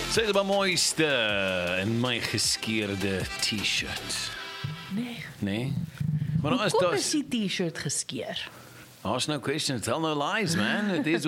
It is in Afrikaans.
Sê dit maar mooiste in my geskeurde T-shirt. Nee? Maar Kom is die T-shirt geskeer? Ask no questions, tell no lies, man. It is